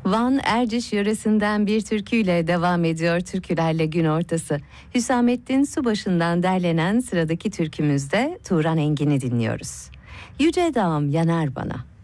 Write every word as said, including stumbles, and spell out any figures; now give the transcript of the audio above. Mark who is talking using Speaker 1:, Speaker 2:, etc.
Speaker 1: Van Erciş yöresinden bir türküyle devam ediyor Türkülerle Gün Ortası. Hüsamettin Subaşı'ndan derlenen sıradaki türkümüzde Turan Engin'i dinliyoruz. Yüce dağım yanar bana.